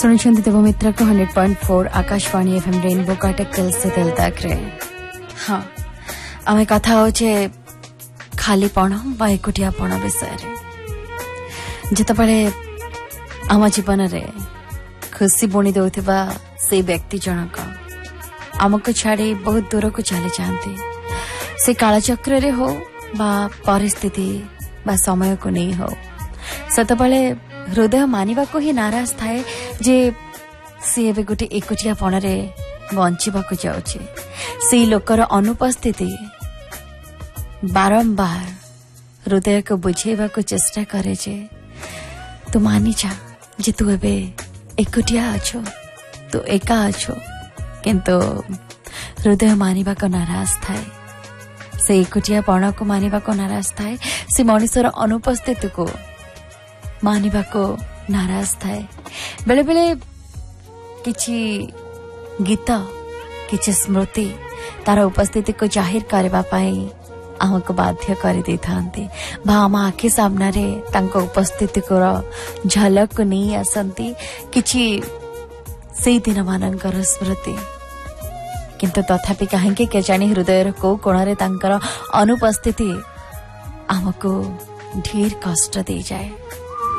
सुनिछन्ति देवमित्र को 100.4 Akashvani FM rainbow कटकल से दिल तक रे। हाँ आमे कथा होचे खालीपण बा एकुटियापण विषय जितेबाला आम जीवन रे खुशी बुणी दौथिबा से व्यक्ति जनक आमको छाड़ी बहुत दूर को चली जाती से कालचक्र रे हो बा परिस्थिति बा समय को नहीं हो सेतबेले हृदय मानिबा को ही नाराज थाए जे सी एबे गोटे एकुटियापण रे बंचिबाको जाउछि से लोकर अनुपस्थिति बारंबार हृदय को बुझेबा को चेष्टा करे जे तू मानी जा जे तू एबे एकुटिया अछो तू एका अछो किंतु हृदय मानिबा को नाराज थाए से एकुटियापण को मानिबा को नाराज थाए से मनुष्यर अनुपस्थिति को मानिबा को नाराज थाए बेले बेले किछि गीत किछि स्मृति तार उपस्थिति को जाहिर करबा पाई आमको बाध्य कर दे थांती बा आम आखि सामना रे तांको उपस्थिति को झलक को नहीं आसंती किछि से दिन मानकर स्मृति किंतु तथापि काहेकि के जानी हृदय को कोण रे तांकर अनुपस्थिति आमको ढेर कष्ट दे जाए।